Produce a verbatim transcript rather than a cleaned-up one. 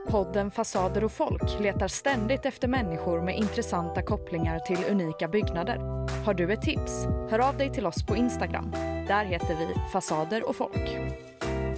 Podden Fasader och folk letar ständigt efter människor med intressanta kopplingar till unika byggnader. Har du ett tips? Hör av dig till oss på Instagram. Där heter vi Fasader och folk.